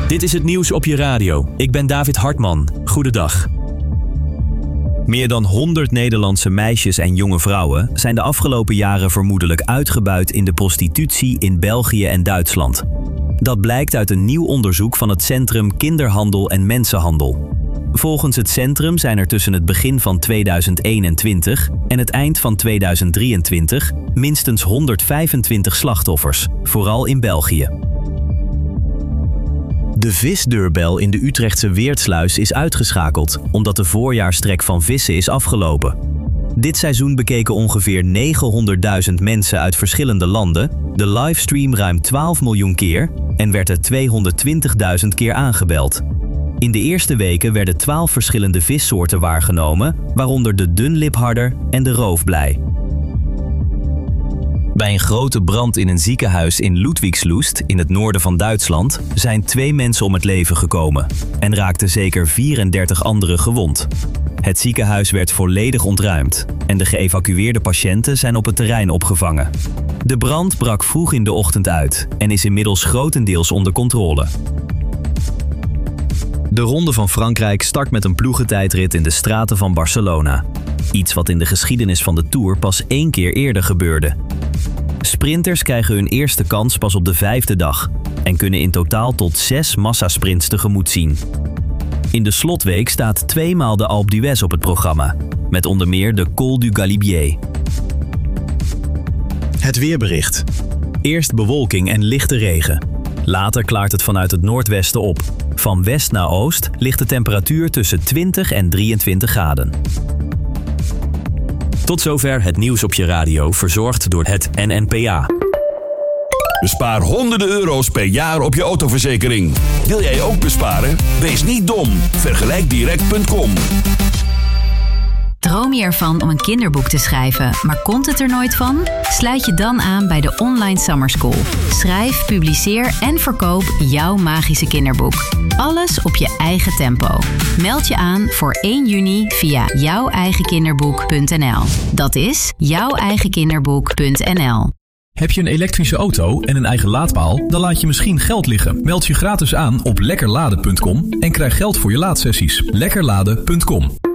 Dit is het nieuws op je radio. Ik ben David Hartman. Goedendag. Meer dan 100 Nederlandse meisjes en jonge vrouwen zijn de afgelopen jaren vermoedelijk uitgebuit in de prostitutie in België en Duitsland. Dat blijkt uit een nieuw onderzoek van het Centrum Kinderhandel en Mensenhandel. Volgens het centrum zijn er tussen het begin van 2021 en het eind van 2023 minstens 125 slachtoffers, vooral in België. De visdeurbel in de Utrechtse Weertsluis is uitgeschakeld omdat de voorjaarstrek van vissen is afgelopen. Dit seizoen bekeken ongeveer 900.000 mensen uit verschillende landen de livestream ruim 12 miljoen keer en werd er 220.000 keer aangebeld. In de eerste weken werden 12 verschillende vissoorten waargenomen, waaronder de dunlipharder en de roofblij. Bij een grote brand in een ziekenhuis in Ludwigslust in het noorden van Duitsland zijn 2 mensen om het leven gekomen en raakten zeker 34 anderen gewond. Het ziekenhuis werd volledig ontruimd en de geëvacueerde patiënten zijn op het terrein opgevangen. De brand brak vroeg in de ochtend uit en is inmiddels grotendeels onder controle. De Ronde van Frankrijk start met een ploegentijdrit in de straten van Barcelona. Iets wat in de geschiedenis van de Tour pas 1 keer eerder gebeurde. Sprinters krijgen hun eerste kans pas op de 5e dag en kunnen in totaal tot 6 massasprints tegemoet zien. In de slotweek staat 2 maal de Alpe d'Huez op het programma, met onder meer de Col du Galibier. Het weerbericht. Eerst bewolking en lichte regen. Later klaart het vanuit het noordwesten op. Van west naar oost ligt de temperatuur tussen 20 en 23 graden. Tot zover het nieuws op je radio, verzorgd door het NNPA. Bespaar honderden euro's per jaar op je autoverzekering. Wil jij ook besparen? Wees niet dom. Vergelijkdirect.com. Droom je ervan om een kinderboek te schrijven, maar komt het er nooit van? Sluit je dan aan bij de Online Summer School. Schrijf, publiceer en verkoop jouw magische kinderboek. Alles op je eigen tempo. Meld je aan voor 1 juni via jouweigenkinderboek.nl. Dat is jouweigenkinderboek.nl. Heb je een elektrische auto en een eigen laadpaal? Dan laat je misschien geld liggen. Meld je gratis aan op lekkerladen.com en krijg geld voor je laadsessies. Lekkerladen.com.